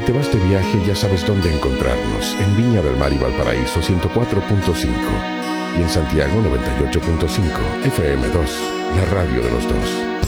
te vas de viaje, ya sabes dónde encontrarnos. En Viña del Mar y Valparaíso 104.5 y en Santiago 98.5 FM2, la radio de los dos.